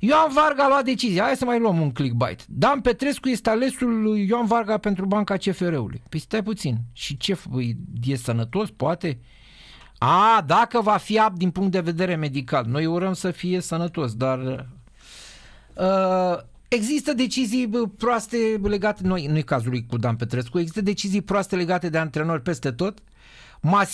Ioan Varga a luat decizia. Hai să mai luăm un clickbait. Dan Petrescu este alesul lui Ioan Varga pentru banca CFR-ului. Păi stai puțin. Și ce? E sănătos? Poate? Dacă va fi apt din punct de vedere medical. Noi urăm să fie sănătos, dar există decizii proaste legate, nu e cazul lui cu Dan Petrescu, există decizii proaste legate de antrenori peste tot.